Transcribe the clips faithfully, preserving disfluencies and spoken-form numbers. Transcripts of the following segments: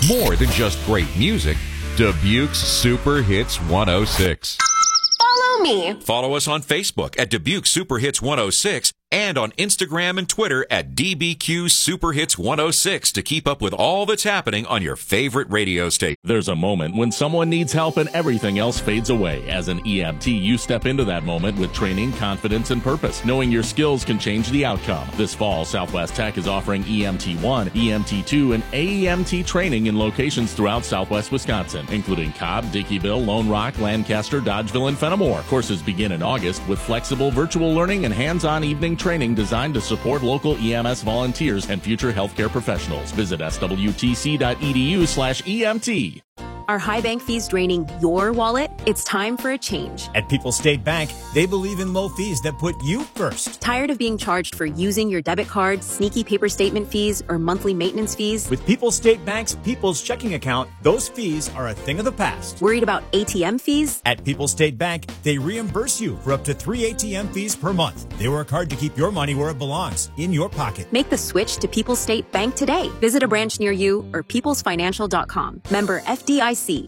More than just great music, Dubuque's Super Hits one oh six. Follow me. Follow us on Facebook at Dubuque Super Hits one oh six and on Instagram and Twitter at D B Q Super Hits one oh six to keep up with all that's happening on your favorite radio station. There's a moment when someone needs help and everything else fades away. As an E M T, you step into that moment with training, confidence, and purpose, knowing your skills can change the outcome. This fall, Southwest Tech is offering E M T one, E M T two, and A E M T training in locations throughout Southwest Wisconsin, including Cobb, Dickeyville, Lone Rock, Lancaster, Dodgeville, and Fenimore. Courses begin in August with flexible virtual learning and hands-on evening training designed to support local E M S volunteers and future healthcare professionals. Visit S W T C dot E D U slash E M T. Are high bank fees draining your wallet? It's time for a change. At People's State Bank, they believe in low fees that put you first. Tired of being charged for using your debit card, sneaky paper statement fees, or monthly maintenance fees? With People's State Bank's People's Checking Account, those fees are a thing of the past. Worried about A T M fees? At People's State Bank, they reimburse you for up to three A T M fees per month. They work hard to keep your money where it belongs, in your pocket. Make the switch to People's State Bank today. Visit a branch near you or peoples financial dot com. Member F D I C.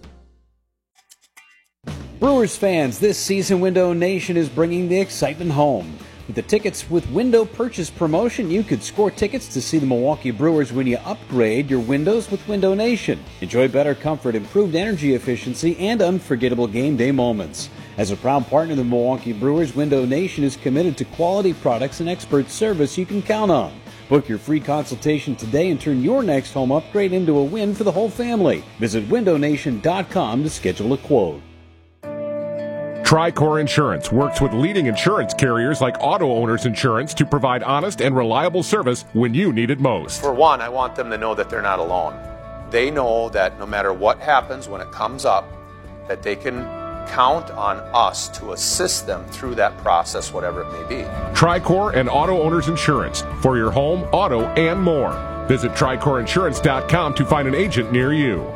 Brewers fans, this season Window Nation is bringing the excitement home. With the Tickets with Window purchase promotion, you could score tickets to see the Milwaukee Brewers when you upgrade your windows with Window Nation. Enjoy better comfort, improved energy efficiency, and unforgettable game day moments. As a proud partner of the Milwaukee Brewers, Window Nation is committed to quality products and expert service you can count on. Book your free consultation today and turn your next home upgrade into a win for the whole family. Visit window nation dot com to schedule a quote. Tricor Insurance works with leading insurance carriers like Auto Owners Insurance to provide honest and reliable service when you need it most. For one, I want them to know that they're not alone. They know that no matter what happens when it comes up, that they can count on us to assist them through that process, whatever it may be. Tricor and Auto Owners Insurance for your home, auto, and more. Visit tricor insurance dot com to find an agent near you.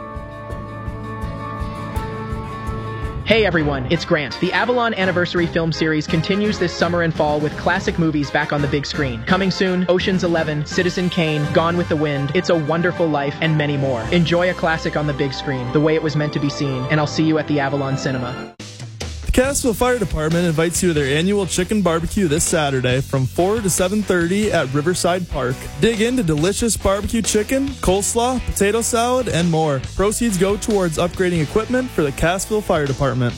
Hey everyone, it's Grant. The Avalon Anniversary Film Series continues this summer and fall with classic movies back on the big screen. Coming soon, Ocean's Eleven, Citizen Kane, Gone with the Wind, It's a Wonderful Life, and many more. Enjoy a classic on the big screen, the way it was meant to be seen, and I'll see you at the Avalon Cinema. The Cassville Fire Department invites you to their annual chicken barbecue this Saturday from four to seven thirty at Riverside Park. Dig into delicious barbecue chicken, coleslaw, potato salad, and more. Proceeds go towards upgrading equipment for the Cassville Fire Department.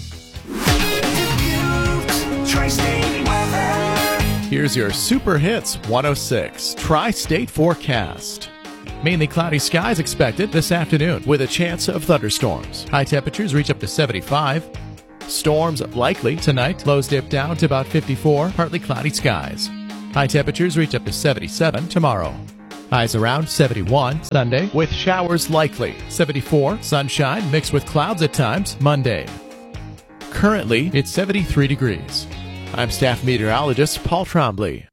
Here's your Super Hits one oh six Tri-State forecast. Mainly cloudy skies expected this afternoon with a chance of thunderstorms. High temperatures reach up to seventy-five. Storms likely tonight. Lows dip down to about fifty-four. Partly cloudy skies. High temperatures reach up to seventy-seven tomorrow. Highs around seventy-one Sunday with showers likely. seventy-four. Sunshine mixed with clouds at times Monday. Currently, it's seventy-three degrees. I'm staff meteorologist Paul Trombley.